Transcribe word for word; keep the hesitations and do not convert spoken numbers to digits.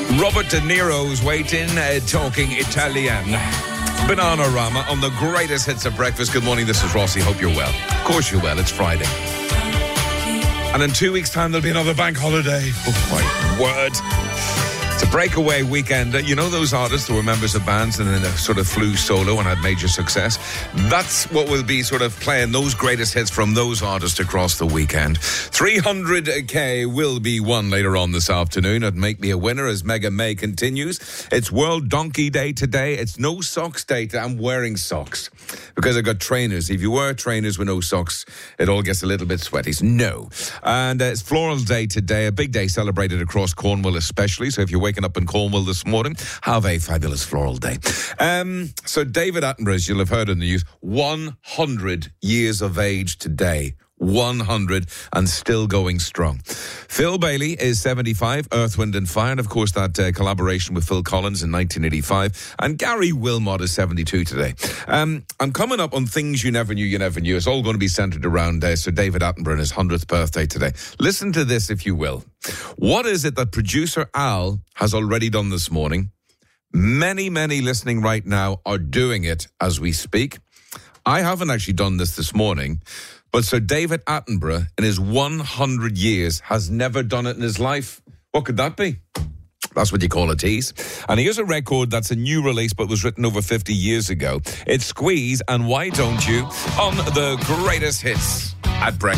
Robert De Niro's waiting, uh, talking Italian. Bananarama on the greatest hits of breakfast. Good morning, this is Rossi. Hope you're well. Of course you're well, it's Friday. And in two weeks' time, there'll be another bank holiday. Oh, my word. It's a breakaway weekend. You know those artists who were members of bands and then sort of flew solo and had major success? That's what will be sort of playing those greatest hits from those artists across the weekend. three hundred K will be won later on this afternoon at Make Me a Winner as Mega May continues. It's World Donkey Day today. It's No Socks Day today. I'm wearing socks because I got trainers. If you wear trainers with no socks, it all gets a little bit sweaty. So no. And uh, it's Floral Day today, a big day celebrated across Cornwall especially. So if you're waking up in Cornwall this morning, have a fabulous floral day. Um, so David Attenborough, as you'll have heard in the news, one hundred years of age today. one hundred and still going strong. Phil Bailey is seventy-five, Earth, Wind and Fire, and of course that uh, collaboration with Phil Collins in nineteen eighty-five. And Gary Wilmot is seventy-two today. Um, I'm coming up on things you never knew you never knew. It's all going to be centred around uh, Sir David Attenborough and his one hundredth birthday today. Listen to this, if you will. What is it that producer Al has already done this morning? Many, many listening right now are doing it as we speak. I haven't actually done this this morning, but Sir David Attenborough, in his one hundred years, has never done it in his life. What could that be? That's what you call a tease. And here's a record that's a new release, but was written over fifty years ago. It's Squeeze and Why Don't You on the greatest hits at breakfast.